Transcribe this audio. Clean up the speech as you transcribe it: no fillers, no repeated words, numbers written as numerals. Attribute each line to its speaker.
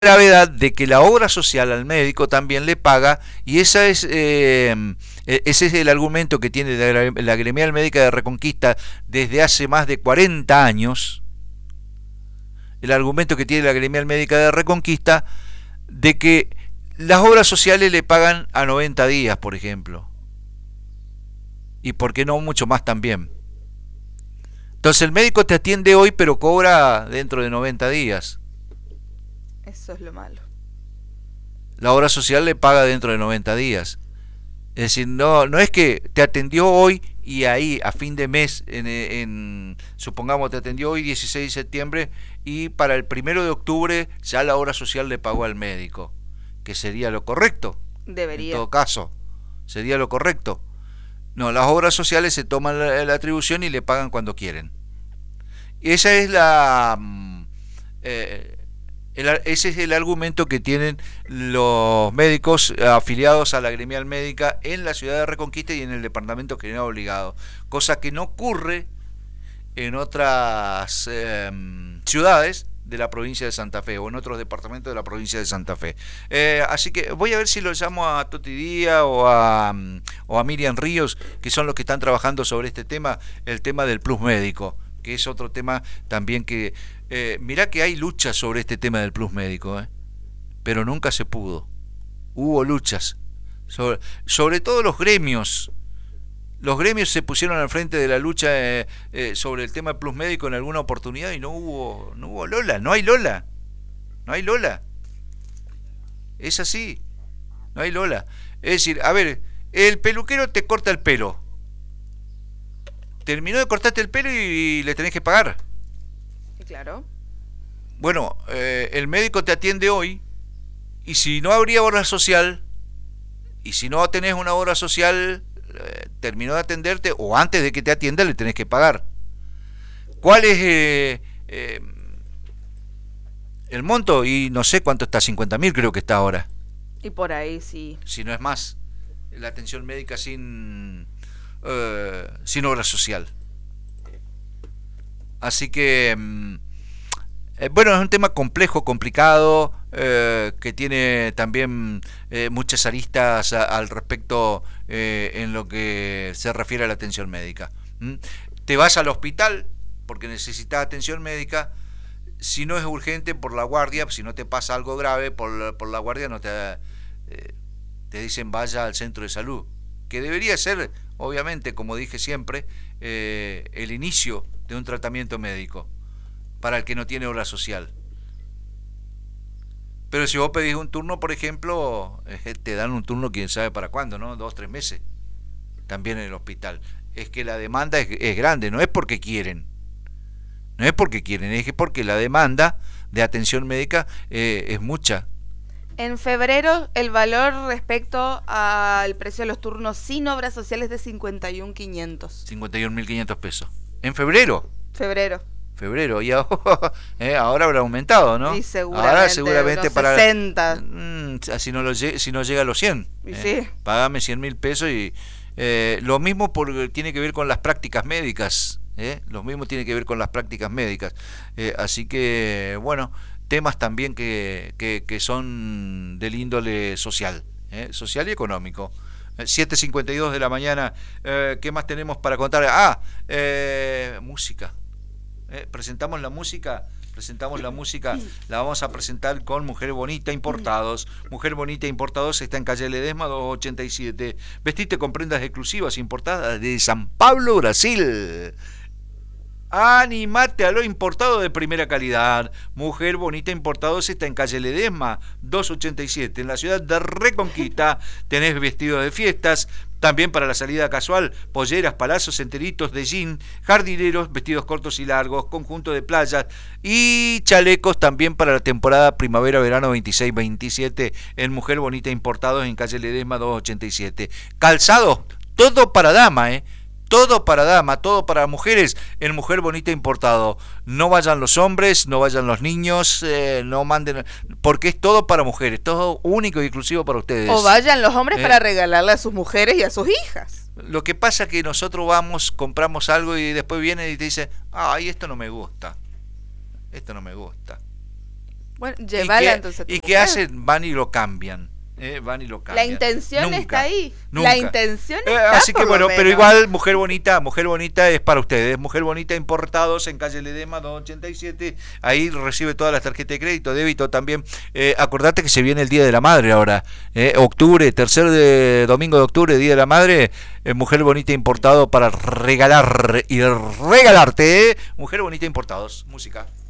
Speaker 1: gravedad de que la obra social al médico también le paga, y ese es el argumento que tiene la Gremial Médica de Reconquista desde hace más de 40 años, el argumento que tiene la Gremial Médica de Reconquista de que las obras sociales le pagan a 90 días, por ejemplo, y por qué no mucho más también. Entonces el médico te atiende hoy pero cobra dentro de 90 días.
Speaker 2: Eso es lo malo.
Speaker 1: La obra social le paga dentro de 90 días. Es decir, no es que te atendió hoy y ahí a fin de mes, supongamos te atendió hoy 16 de septiembre y para el 1 de octubre ya la obra social le pagó al médico, que sería lo correcto.
Speaker 2: Debería.
Speaker 1: En todo caso, sería lo correcto. No, las obras sociales se toman la atribución y le pagan cuando quieren. Esa es ese es el argumento que tienen los médicos afiliados a la Gremial Médica en la ciudad de Reconquista y en el departamento general obligado, cosa que no ocurre en otras ciudades de la provincia de Santa Fe o en otros departamentos de la provincia de Santa Fe. Así que voy a ver si lo llamo a Toti Díaz o a Miriam Ríos, que son los que están trabajando sobre este tema, el tema del plus médico, que es otro tema también que... mirá que hay luchas sobre este tema del plus médico, pero nunca se pudo. Hubo luchas, sobre todo los gremios. Los gremios se pusieron al frente de la lucha sobre el tema plus médico en alguna oportunidad y no hubo Lola, no hay Lola. Es así, no hay Lola. Es decir, a ver, el peluquero te corta el pelo. Terminó de cortarte el pelo y le tenés que pagar.
Speaker 2: Claro.
Speaker 1: Bueno, el médico te atiende hoy y si no habría obra social y si no tenés una obra social, terminó de atenderte o antes de que te atienda le tenés que pagar. ¿Cuál es el monto? Y no sé cuánto está, 50.000 creo que está ahora.
Speaker 2: Y por ahí sí.
Speaker 1: Si no es más, la atención médica sin obra social. Así que, bueno, es un tema complejo, complicado, que tiene también muchas aristas al respecto en lo que se refiere a la atención médica. Te vas al hospital porque necesitas atención médica, si no es urgente por la guardia, si no te pasa algo grave por la guardia, no te dicen vaya al centro de salud, que debería ser, obviamente, como dije siempre, el inicio de un tratamiento médico para el que no tiene obra social. Pero si vos pedís un turno, por ejemplo, te dan un turno quién sabe para cuándo, ¿no? 2-3 meses. También en el hospital. Es que la demanda es grande, no es porque quieren. No es porque quieren, es porque la demanda de atención médica es mucha.
Speaker 2: En febrero el valor respecto al precio de los turnos sin obras sociales de 51.500.
Speaker 1: 51.500 pesos. ¿En febrero?
Speaker 2: Febrero,
Speaker 1: y ahora habrá aumentado, ¿no?
Speaker 2: Y
Speaker 1: ahora seguramente para
Speaker 2: 60.
Speaker 1: Si no llega a los 100.
Speaker 2: Sí.
Speaker 1: Pagame 100.000 pesos y lo mismo tiene que ver con las prácticas médicas. Lo mismo tiene que ver con las prácticas médicas. Así que, bueno, temas también que son del índole social, social y económico. 7:52 de la mañana. ¿Qué más tenemos para contar? Música. Presentamos la música, la vamos a presentar con Mujer Bonita Importados. Mujer Bonita Importados está en calle Ledesma 287. Vestite con prendas exclusivas importadas de San Pablo, Brasil. Animate a lo importado de primera calidad. Mujer Bonita Importados está en calle Ledesma 287, en la ciudad de Reconquista. Tenés vestidos de fiestas, también para la salida casual, polleras, palazos enteritos de jean, jardineros, vestidos cortos y largos, conjunto de playas y chalecos también para la temporada primavera-verano 26-27 en Mujer Bonita Importados en calle Ledesma 287. Calzado, todo para dama, todo para dama, todo para mujeres en Mujer Bonita Importado. No vayan los hombres, no vayan los niños, no manden, porque es todo para mujeres, todo único y exclusivo para ustedes.
Speaker 2: O vayan los hombres para regalarle a sus mujeres y a sus hijas.
Speaker 1: Lo que pasa es que nosotros vamos, compramos algo y después viene y te dice, ay, esto no me gusta.
Speaker 2: Bueno, llévala entonces.
Speaker 1: ¿Y qué hacen? Van y lo cambian. Van y lo cambian.
Speaker 2: La intención está ahí.
Speaker 1: Nunca.
Speaker 2: La intención está
Speaker 1: así que bueno,
Speaker 2: menos.
Speaker 1: pero igual Mujer Bonita es para ustedes. Mujer Bonita Importados en calle Ledema 287. Ahí recibe todas las tarjetas de crédito, débito también. Acordate que se viene el Día de la Madre ahora. Octubre, domingo de octubre, Día de la Madre. Mujer Bonita Importado para regalar y regalarte. Mujer Bonita Importados. Música.